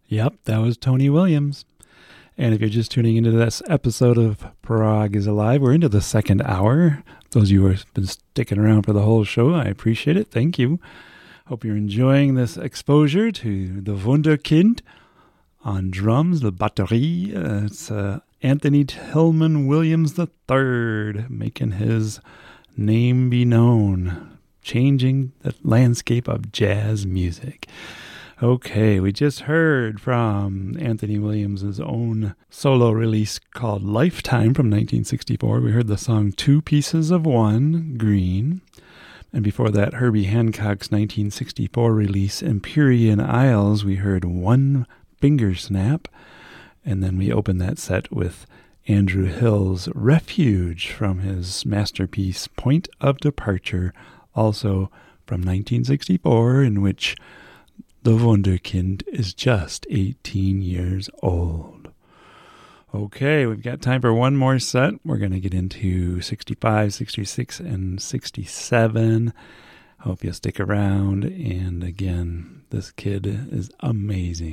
Yep, that was Tony Williams. And if you're just tuning into this episode of Prague is Alive, we're into the second hour. Those of you who have been sticking around for the whole show, I appreciate it. Thank you. Hope you're enjoying this exposure to the Wunderkind on drums, the batterie. It's Anthony Tillman Williams III making his name be known, changing the landscape of jazz music. Okay, we just heard from Anthony Williams' own solo release called Lifetime from 1964. We heard the song Two Pieces of One, Green. And before that, Herbie Hancock's 1964 release, Empyrean Isles, we heard One Finger Snap. And then we opened that set with Andrew Hill's Refuge from his masterpiece Point of Departure, also from 1964, in which the Wunderkind is just 18 years old. Okay, we've got time for one more set. We're going to get into 65, 66, and 67. Hope you'll stick around. And again, this kid is amazing.